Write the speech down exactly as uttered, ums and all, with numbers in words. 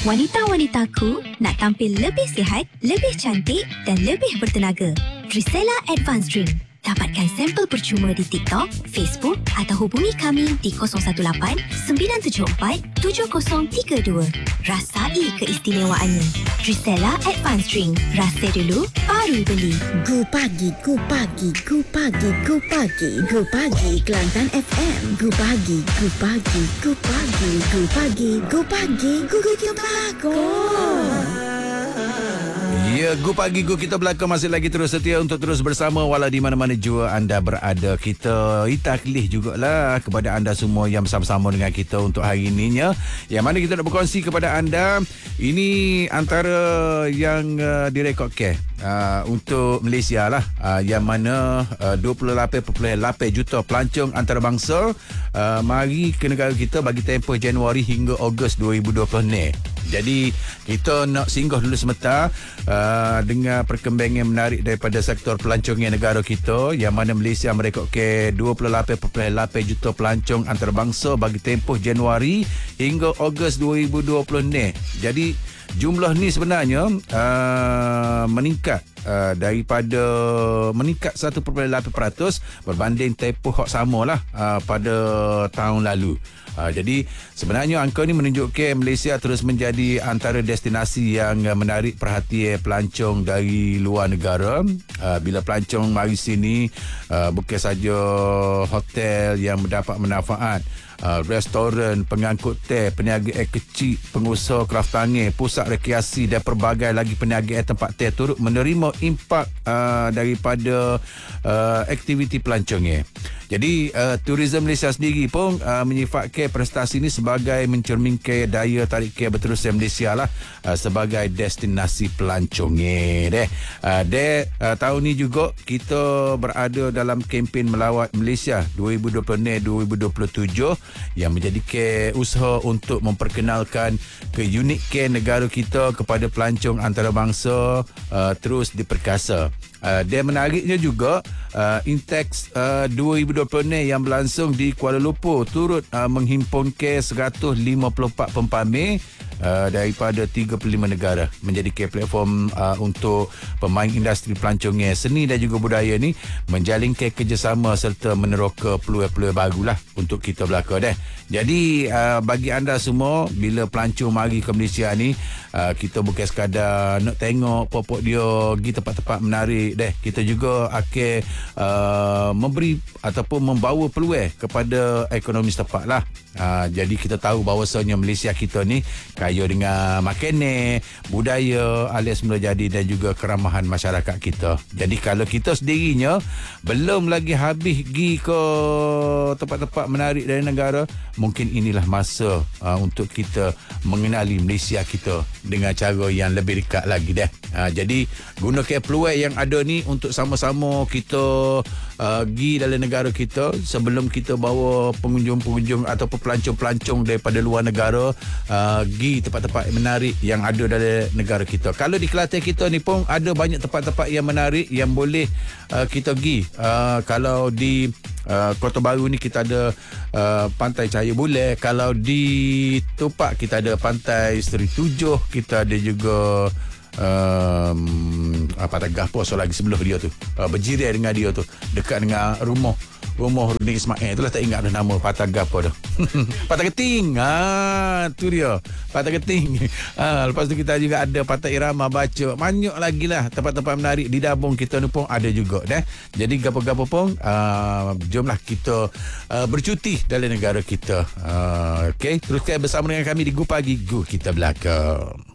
Wanita-wanitaku nak tampil lebih sihat, lebih cantik dan lebih bertenaga. Drisela Advanced Drink. Dapatkan sampel percuma di TikTok, Facebook atau hubungi kami di kosong satu lapan sembilan tujuh empat tujuh kosong tiga dua. Rasai keistimewaannya. Drisela Advanced Drink. Rasa dulu, baru beli. Go Pagi, Go Pagi, Go Pagi, Go Pagi, Go Pagi, Kelantan F M. Go Pagi, Go Pagi, Go Pagi, Go Pagi, Go Pagi, Go Go Belakang. Ya, Go Pagi Go kita belakang masih lagi terus setia untuk terus bersama walau di mana-mana jua anda berada. Kita itaklih jugalah kepada anda semua yang bersama-sama dengan kita untuk hari ininya. Yang mana kita nak berkongsi kepada anda, ini antara yang uh, direkodkan uh, untuk Malaysia lah, uh, yang mana uh, dua puluh lapan perpuluhan lapan juta pelancong antarabangsa uh, mari ke negara kita bagi tempoh Januari hingga Ogos dua ribu dua puluh ni. Jadi kita nak singgah dulu sebentar uh, dengan perkembangan menarik daripada sektor pelancongan negara kita, yang mana Malaysia merekodkan dua puluh lapan perpuluhan lapan juta pelancong antarabangsa bagi tempoh Januari hingga Ogos dua ribu dua puluh ni. Jadi jumlah ni sebenarnya uh, meningkat uh, daripada meningkat satu perpuluhan lapan peratus berbanding tempoh hak samalah uh, pada tahun lalu. Uh, jadi sebenarnya angka ni menunjukkan Malaysia terus menjadi antara destinasi yang uh, menarik perhatian pelancong dari luar negara. Uh, bila pelancong mari sini, uh, bukan saja hotel yang mendapat manfaat, uh, restoran, pengangkut teh, peniaga air kecil, pengusaha kraftangan, pusat rekreasi dan pelbagai lagi peniaga air tempat teh turut menerima impak uh, daripada uh, aktiviti pelancongnya. Jadi uh, Tourism Malaysia sendiri pun uh, menyifatkan prestasi ini sebagai mencerminkan daya tarik berterusan Malaysia lah uh, sebagai destinasi pelancongnya deh. Uh, deh uh, tahun ni juga kita berada dalam kempen melawat Malaysia dua ribu dua puluh dua ribu dua puluh tujuh yang menjadikan usaha untuk memperkenalkan keunikan negara kita kepada pelancong antarabangsa uh, terus diperkasa. Uh, dan menariknya juga uh, Intex uh, dua ribu dua puluh ni yang berlangsung di Kuala Lumpur turut uh, menghimpunkan seratus lima puluh empat pempamer uh, daripada tiga puluh lima negara, menjadikan platform uh, untuk pemain industri pelancongan, seni dan juga budaya ni menjalinkan kerjasama serta meneroka peluang-peluang barulah untuk kita belaka deh. Jadi uh, bagi anda semua, bila pelancong mari ke Malaysia ni, uh, kita bukan sekadar nak tengok popok dia pergi tempat-tempat menarik deh, kita juga akan uh, memberi ataupun membawa peluang kepada ekonomi setempat lah. Uh, jadi kita tahu bahawasanya Malaysia kita ni kaya dengan makanan, budaya alias mula jadi dan juga keramahan masyarakat kita. Jadi kalau kita sendirinya belum lagi habis pergi ke tempat-tempat menarik dari negara, mungkin inilah masa uh, untuk kita mengenali Malaysia kita dengan cara yang lebih dekat lagi deh. Uh, jadi gunakan peluang yang ada ni untuk sama-sama kita uh, pergi dalam negara kita sebelum kita bawa pengunjung-pengunjung ataupun pelancong-pelancong daripada luar negara uh, pergi tempat-tempat menarik yang ada dalam negara kita. Kalau di Kelantan kita ni pun ada banyak tempat-tempat yang menarik yang boleh uh, kita pergi. Uh, kalau di uh, Kota Baru ni kita ada uh, Pantai Cahaya Bulan. Kalau di Tupak kita ada Pantai Seri Tujuh. Kita ada juga Um, apa tak gapo so lagi sebelah dia tu, uh, berjiran dengan dia tu, dekat dengan rumah rumah Rudin Ismail tu lah, tak ingat dah nama Patah gapo dah. Patah Keting, ha, tu dia Patah Keting. Ha, lepas tu kita juga ada Patah Irama Baca, banyak lagi lah tempat-tempat menarik di Dabung kita ni pun ada juga dah. Jadi gapo-gapo pun uh, jomlah kita uh, bercuti dalam negara kita. uh, Okay, teruskan bersama dengan kami di Go Pagi Go Kita Belakang.